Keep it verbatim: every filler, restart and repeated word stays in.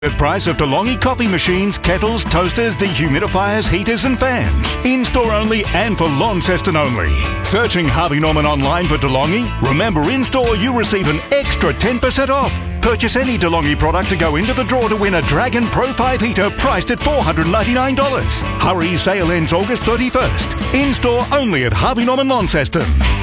Price of DeLonghi coffee machines, kettles, toasters, dehumidifiers, heaters and fans. In-store only and for Launceston only. Searching Harvey Norman online for DeLonghi? Remember, in-store you receive an extra ten percent off. Purchase any DeLonghi product to go into the draw to win a Dragon Pro five heater priced at four hundred ninety-nine dollars. Hurry, sale ends August thirty-first. In-store only at Harvey Norman Launceston.